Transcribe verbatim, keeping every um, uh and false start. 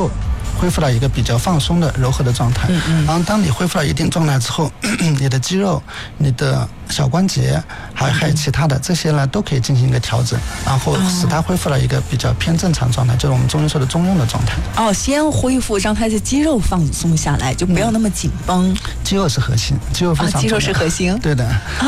肉恢复到一个比较放松的柔和的状态。 嗯嗯。 然后当你恢复到一定状态之后，你的肌肉、你的小关节，还有还有其他的这些呢，都可以进行一个调整，然后使它恢复到一个比较偏正常状态，就是我们中医说的中庸的状态。 哦，先恢复让它的肌肉放松下来，就不要那么紧绷。 嗯、肌肉是核心，肌肉非常重要、 啊，肌肉是核心。 对的。